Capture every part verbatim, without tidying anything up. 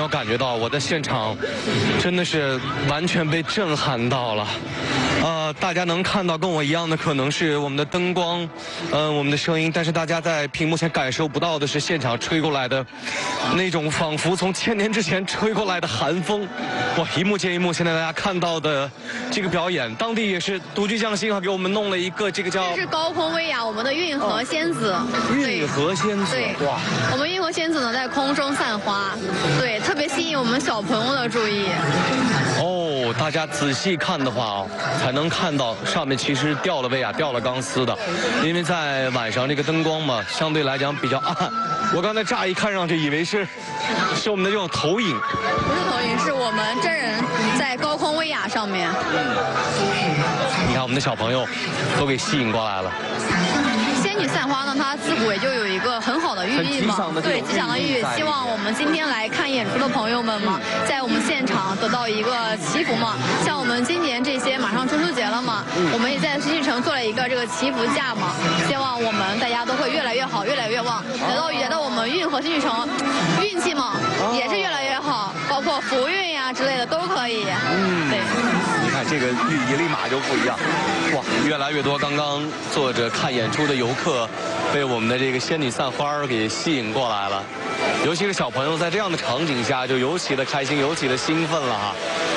有感觉到，我在现场真的是完全被震撼到了。呃，大家能看到跟我一样的可能是我们的灯光，嗯、呃，我们的声音，但是大家在屏幕前感受不到的是现场吹过来的那种仿佛从千年之前吹过来的寒风。哇，一幕接一幕，现在大家看到的这个表演，当地也是独具匠心啊，给我们弄了一个这个叫这是高空威亚，我们的运河仙子。哦、 运河仙子， 对，哇，我们运河仙子呢在空中散花，对，特别吸引我们小朋友的注意。 哦，大家仔细看的话啊，才能看到上面其实吊了威亚，吊了钢丝的，因为在晚上这个灯光嘛，相对来讲比较暗。我刚才乍一看上去以为是是我们的这种投影， 不是投影，是我们真人在高空威亚上面。 你看我们的小朋友都给吸引过来了。 仙女散花呢，它自古也就有一个很好的寓意嘛，对，吉祥的寓意。希望我们今天来看演出的朋友们嘛，在我们现场得到一个祈福嘛。像我们今年这些马上中秋节了嘛，嗯、我们也在新巨城做了一个这个祈福架嘛，希望我们大家都会越来越好，越来越旺，来到来到我们运河新巨城，运气嘛也是越来越好，包括福运呀、啊、之类的都可以。嗯，对。 你看这个寓意立马就不一样，哇，越来越多刚刚坐着看演出的游客被我们的这个仙女散花给吸引过来了，尤其是小朋友在这样的场景下就尤其的开心，尤其的兴奋了哈。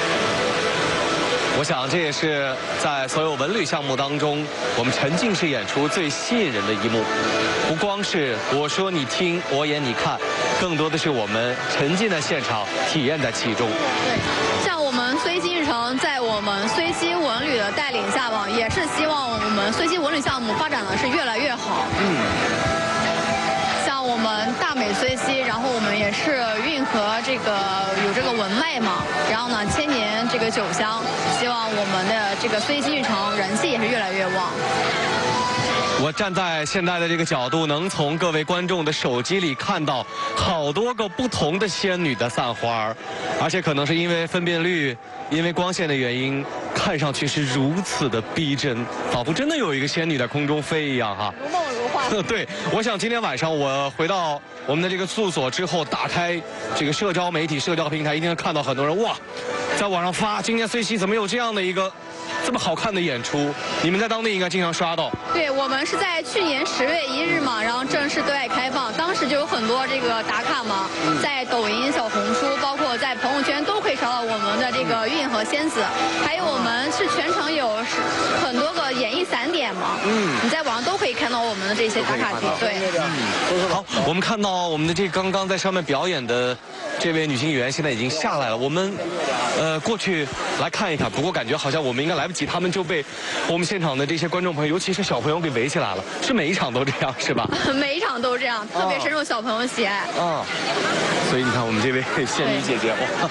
我想这也是在所有文旅项目当中，我们沉浸式演出最吸引人的一幕。不光是我说你听，我演你看，更多的是我们沉浸在现场，体验在其中。 对，像我们绥西日程在我们绥西文旅的带领下吧，也是希望我们绥西文旅项目发展的是越来越好。嗯。像我们大美绥西，然后我们也是运河这个有这个文脉嘛，然后呢千年这个酒香，希望我们的这个绥西日程人气也是越来越旺。 我站在现在的这个角度，能从各位观众的手机里看到好多个不同的仙女的散花，而且可能是因为分辨率、因为光线的原因，看上去是如此的逼真，仿佛真的有一个仙女在空中飞一样哈。 如梦如幻。 对，我想今天晚上我回到我们的这个住所之后，打开这个社交媒体、社交平台，一定会看到很多人哇，在网上发今天绥西怎么有这样的一个这么好看的演出？你们在当地应该经常刷到。 对，我们是在去年十月一日嘛，然后正式对外开放，当时就有很多这个打卡嘛，嗯、在抖音、小红书，包括在朋友圈都可以刷到我们的这个运河仙子，还有我们是全程有很多个演艺散点嘛，嗯，你在网上都可以看到我们的这些打卡点。对， 嗯，好，我们看到我们的这刚刚在上面表演的这位女性演员现在已经下来了，我们呃过去来看一看，不过感觉好像我们应该来不及，他们就被我们现场的这些观众朋友，尤其是小朋友给围起来了。是每一场都这样是吧？ 每一场都这样，特别深受小朋友喜爱。 啊，所以你看我们这位仙女姐姐，哇，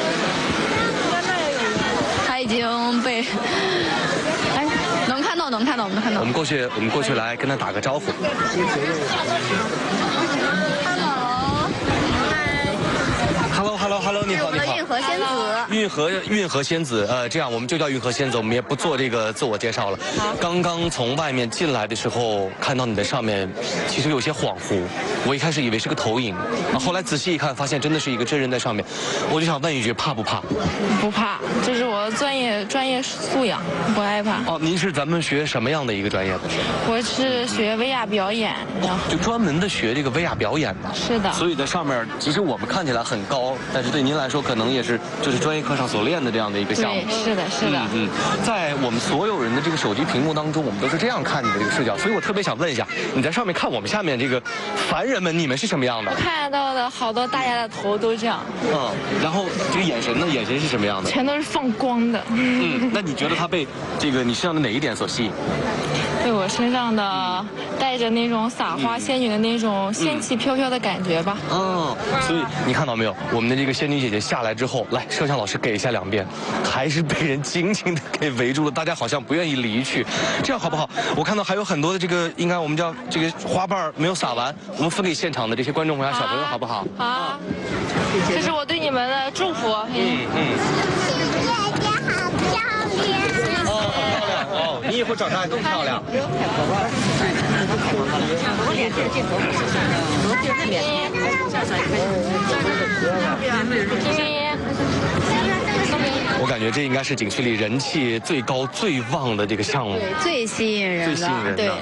她已经被，哎，能看到，能看到，我们能看到。 我们过去，我们过去来跟她打个招呼。Hello， 你好，你好。 运河仙子。 运河运河仙子，呃，这样我们就叫运河仙子，我们也不做这个自我介绍了。刚刚从外面进来的时候，看到你在上面，其实有些恍惚。我一开始以为是个投影，啊，后来仔细一看，发现真的是一个真人在上面。我就想问一句，怕不怕？ 不怕，这是我专业专业素养，不害怕。 哦，您是咱们学什么样的一个专业的？ 我是学威亚表演，然后就专门的学这个威亚表演的。 是的。 所以在上面，其实我们看起来很高，但是对您来说，可能也是就是专业课上所练的这样的一个项目。 对，是的，是的。 嗯嗯，在我们所有人的这个手机屏幕当中，我们都是这样看你的这个视角，所以我特别想问一下，你在上面看我们下面这个凡人们，你们是什么样的？ 我看到的好多大家的头都这样。 嗯，然后这个眼神呢？眼神是什么样的？ 全都是放光的。 嗯，那你觉得他被这个你身上的哪一点所吸引？ 被我身上的带着那种撒花仙女的那种仙气飘飘的感觉吧。 嗯，所以你看到没有？我们的这个仙女姐姐下来之后，来，摄像老师给一下两遍，还是被人紧紧的给围住了，大家好像不愿意离去，这样好不好？我看到还有很多的这个，应该我们叫这个花瓣没有撒完，我们分给现场的这些观众朋友、小朋友，好不好？ 好，这是我对你们的祝福。 嗯嗯。姐姐好漂亮。哦，好漂亮哦！你以后长大还更漂亮。不用太婆婆，我脸这镜头不是多对那边，下下一看，这边感觉这应该是景区里人气最高、最旺的这个项目， 对，最吸引人的， 最吸引人的。 对，